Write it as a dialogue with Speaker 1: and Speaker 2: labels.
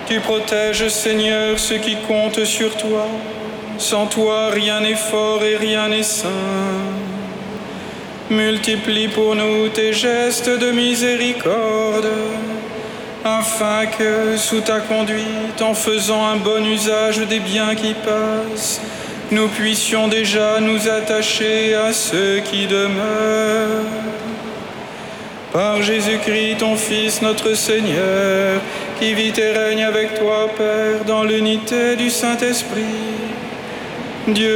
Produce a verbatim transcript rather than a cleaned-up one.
Speaker 1: Tu protèges, Seigneur, ceux qui comptent sur toi. Sans toi, rien n'est fort et rien n'est saint. Multiplie pour nous tes gestes de miséricorde, afin que, sous ta conduite, en faisant un bon usage des biens qui passent, nous puissions déjà nous attacher à ceux qui demeurent. Par Jésus-Christ, ton Fils, notre Seigneur, qui vit et règne avec toi, Père, dans l'unité du Saint-Esprit, Dieu